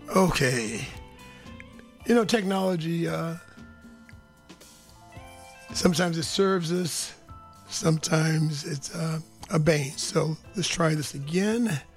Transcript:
Okay. Technology, sometimes it serves us, sometimes it's a bane. So let's try this again.